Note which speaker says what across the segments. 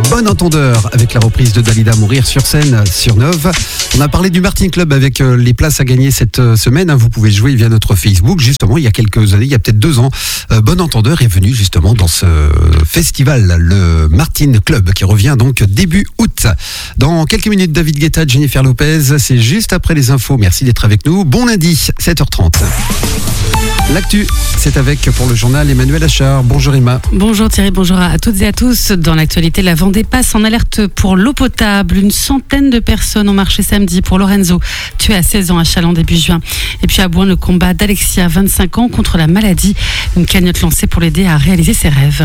Speaker 1: Bon entendeur avec la reprise de Dalida Mourir sur scène sur Nove. On a parlé du Martin Club avec les places à gagner cette semaine. Vous pouvez jouer via notre Facebook. Justement, il y a quelques années, il y a peut-être 2 ans, Bon entendeur est venu justement dans ce festival, le Martin Club, qui revient donc début août. Dans quelques minutes, David Guetta, Jennifer Lopez, c'est juste après les infos. Merci d'être avec nous. Bon lundi, 7h30. L'actu, c'est avec, pour le journal, Emmanuel Achard. Bonjour Emma.
Speaker 2: Bonjour Thierry, bonjour à toutes et à tous. Dans l'actualité, la Vendée passe en alerte pour l'eau potable. Une centaine de personnes ont marché samedi pour Lorenzo, tué à 16 ans à Châlons début juin. Et puis à Boin, le combat d'Alexia, 25 ans, contre la maladie. Une cagnotte lancée pour l'aider à réaliser ses rêves.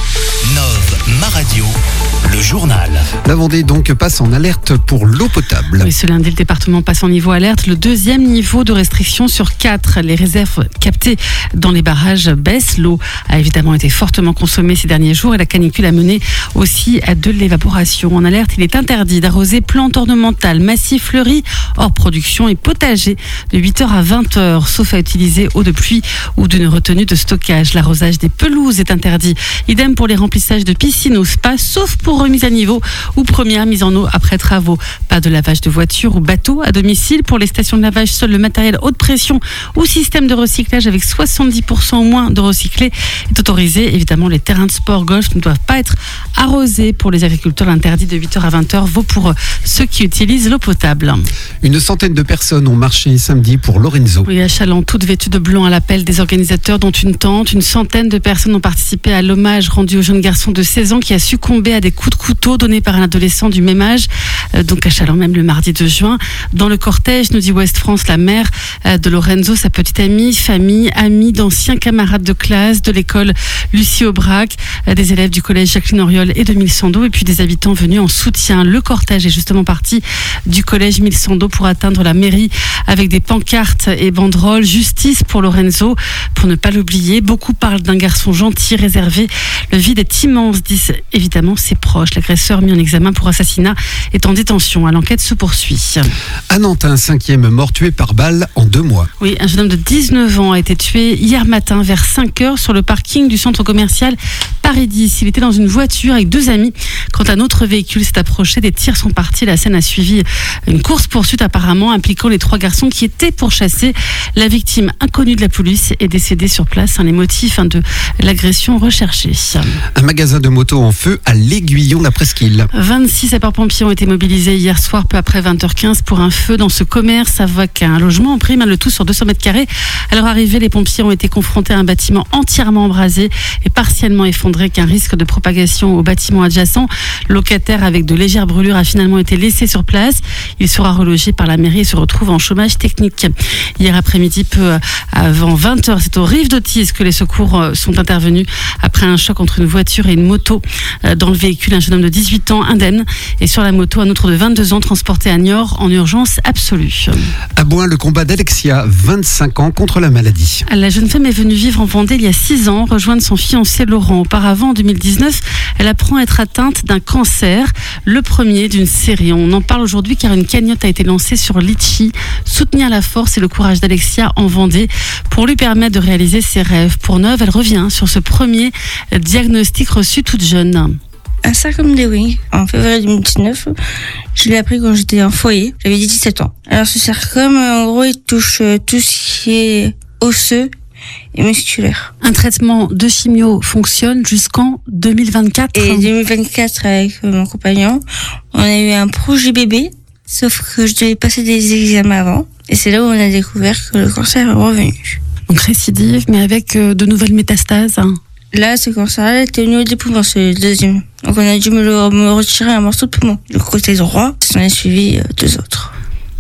Speaker 3: Nove, ma radio, le journal.
Speaker 1: La Vendée donc passe en alerte pour l'eau potable.
Speaker 2: Oui, ce lundi, le département passe en niveau alerte, le 2e niveau de restriction sur 4. Les réserves captées dans les barrages baissent. L'eau a évidemment été fortement consommée ces derniers jours et la canicule a mené aussi à de l'évaporation. En alerte, il est interdit d'arroser plantes ornementales, massifs fleuris, hors production et potagers de 8h à 20h, sauf à utiliser eau de pluie ou d'une retenue de stockage. L'arrosage des pelouses est interdit. Idem pour les remplissages de piscines ou spas, sauf pour remise à niveau ou première mise en eau après travaux. Pas de lavage de voitures ou bateaux à domicile. Pour les stations de lavage, seul le matériel haute pression ou système de recyclage avec 70% au moins de recyclé est autorisé. Évidemment, les terrains de sport golf ne doivent pas être arrosés. Pour les agriculteurs, l'interdit de 8h à 20h vaut pour ceux qui utilisent l'eau potable.
Speaker 1: Une centaine de personnes ont marché samedi pour Lorenzo.
Speaker 2: Oui, à Châlons, toutes vêtues de blanc à l'appel des organisateurs, dont une tante. Une centaine de personnes ont participé à l'hommage rendu au jeune garçon de 16 ans qui a succombé à des coups de couteau donnés par un adolescent du même âge, donc à Châlons même le mardi 2 juin. Dans le cortège, nous dit Ouest France, la mère de Lorenzo, sa petite amie, famille, amis, d'anciens camarades de classe de l'école Lucie Aubrac, des élèves du collège Jacqueline Auriol et de Mille-Sando, et puis des habitants venus en soutien. Le cortège est justement parti du collège Mille-Sando pour atteindre la mairie avec des pancartes et banderoles. Justice pour Lorenzo, pour ne pas l'oublier. Beaucoup parlent d'un garçon gentil, réservé. Le vide est immense, disent évidemment ses proches. L'agresseur mis en examen pour assassinat est en détention. L'enquête se poursuit.
Speaker 1: À Nantes, un 5e mort tué par balle en 2 mois.
Speaker 2: Oui, un jeune homme de 19 ans a été tué hier matin vers 5h sur le parking du centre commercial Paris 10. Il était dans une voiture avec 2 amis. Quand un autre véhicule s'est approché, des tirs sont partis. La scène a suivi une course-poursuite apparemment impliquant les 3 garçons qui étaient pourchassés. La victime, inconnue de la police, est décédée sur place. Les motifs de l'agression recherchés.
Speaker 1: Un magasin de motos en feu à l'Aiguillon, la Presqu'île.
Speaker 2: 26 sapeurs-pompiers ont été mobilisés hier soir, peu après 20h15, pour un feu dans ce commerce avec un logement en prime, le tout sur 200 mètres carrés. À leur arrivée, les pompiers ont été confrontés à un bâtiment entièrement embrasé et partiellement effondré, qu'un risque de propagation au bâtiment adjacent. Le locataire avec de légères brûlures a finalement été laissé sur place. Il sera relogé par la mairie et se retrouve en chômage technique. Hier après-midi, peu avant 20h, c'est au Rive d'Autis que les secours sont intervenus après un choc entre une voiture et une moto. Dans le véhicule, un jeune homme de 18 ans indemne et sur la moto, un autre de 22 ans transporté à Niort en urgence absolue.
Speaker 1: À Boin, le combat d'Alexia, 25 ans, contre la maladie.
Speaker 2: La jeune femme est venue vivre en Vendée il y a 6 ans, rejoindre son fiancé Laurent. Auparavant, en 2019, elle apprend à être atteinte d'un cancer, le premier d'une série. On en parle aujourd'hui car une cagnotte a été lancée sur Litchi, soutenir la force et le courage d'Alexia en Vendée pour lui permettre de réaliser ses rêves. Pour Neuve, elle revient sur ce premier diagnostic reçu toute jeune.
Speaker 4: Un sarcome d'Ewing, en février 2019, je l'ai appris quand j'étais en foyer, j'avais 17 ans. Alors ce sarcome, en gros, il touche tout ce qui est osseux et musculaire.
Speaker 2: Un traitement de chimio fonctionne jusqu'en 2024.
Speaker 4: Et 2024, avec mon compagnon, on a eu un projet bébé, sauf que je devais passer des examens avant. Et c'est là où on a découvert que le cancer est revenu.
Speaker 2: Donc récidive, mais avec de nouvelles métastases.
Speaker 4: Là, ce cancer-là était au niveau des poumons, c'est le 2e. Donc on a dû me retirer un morceau de poumon. Du côté droit, on a suivi 2 autres.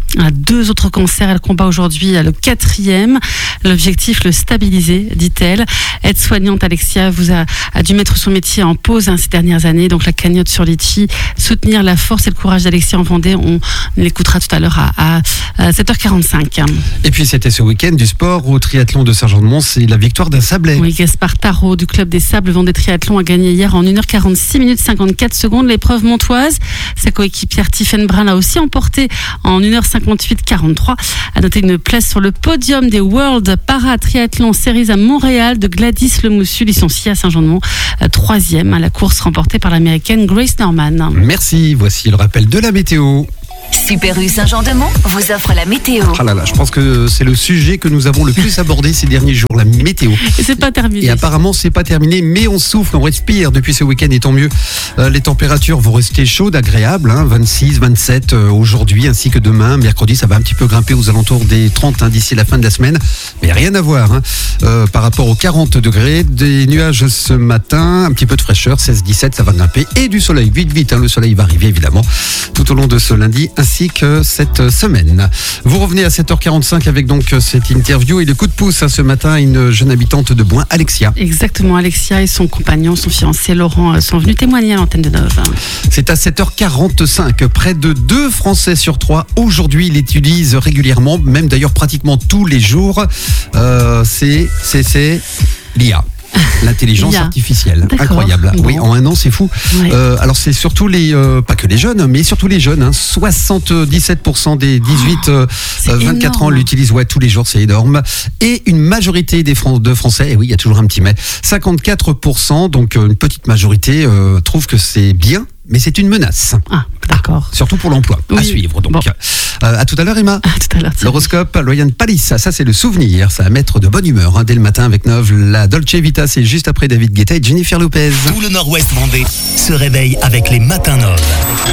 Speaker 2: 2 autres cancers, elle combat aujourd'hui le 4e. L'objectif, le stabiliser, dit-elle. Aide-soignante, Alexia a dû mettre son métier en pause ces dernières années. Donc la cagnotte sur Litchi, soutenir la force et le courage d'Alexia en Vendée. On l'écoutera tout à l'heure à 7h45.
Speaker 1: Et puis c'était ce week-end du sport au triathlon de Saint-Jean-de-Mont, c'est la victoire d'un Sablais.
Speaker 2: Oui, Gaspard Tarot du club des Sables Vendée Triathlon a gagné hier en 1h46 minutes 54 secondes l'épreuve montoise. Sa coéquipière Tiffaine Brun l'a aussi emporté en 1h50 58-43. À noter une place sur le podium des World Para Triathlon Series à Montréal de Gladys Lemoussu, licenciée à Saint-Jean-de-Mont, 3e. La course remportée par l'américaine Grace Norman.
Speaker 1: Merci, voici le rappel de la météo.
Speaker 5: Super U Saint-Jean-de-Mont vous offre la météo.
Speaker 1: Ah là là, je pense que c'est le sujet que nous avons le plus abordé ces derniers jours, la météo.
Speaker 2: Et c'est pas terminé.
Speaker 1: Et apparemment, c'est pas terminé, mais on souffle, on respire depuis ce week-end, et tant mieux. Les températures vont rester chaudes, agréables, 26, 27 aujourd'hui, ainsi que demain. Mercredi, ça va un petit peu grimper aux alentours des 30 d'ici la fin de la semaine, mais rien à voir par rapport aux 40 degrés. Des nuages ce matin, un petit peu de fraîcheur, 16, 17, ça va grimper, et du soleil, vite, le soleil va arriver évidemment tout au long de ce lundi, ainsi que cette semaine. Vous revenez à 7h45 avec donc cette interview et le coup de pouce ce matin à une jeune habitante de Boin, Alexia.
Speaker 2: Exactement, Alexia et son compagnon, son fiancé Laurent, sont venus témoigner à l'antenne de Nove.
Speaker 1: C'est à 7h45. Près de 2 Français sur 3 aujourd'hui l'utilisent régulièrement, même d'ailleurs pratiquement tous les jours. C'est l'IA. L'intelligence artificielle,
Speaker 2: D'accord.
Speaker 1: Incroyable.
Speaker 2: Bon.
Speaker 1: Oui, en un an, c'est fou.
Speaker 2: Ouais.
Speaker 1: Alors c'est surtout pas que les jeunes, mais surtout les jeunes. 77% des 18-24 ans l'utilisent tous les jours, c'est énorme. Et une majorité de Français, et oui, il y a toujours un petit mais, 54%, donc une petite majorité, trouvent que c'est bien, mais c'est une menace.
Speaker 2: Ah, d'accord.
Speaker 1: Surtout pour l'emploi, à suivre. Donc,
Speaker 2: bon.
Speaker 1: À tout à l'heure, Emma.
Speaker 2: À tout à l'heure.
Speaker 1: L'horoscope, Loyan Palis, ça c'est le souvenir, ça va mettre de bonne humeur dès le matin avec Nove. La Dolce Vita, c'est juste après David Guetta et Jennifer Lopez.
Speaker 3: Tout le Nord-Ouest Vendée se réveille avec les matins Nove.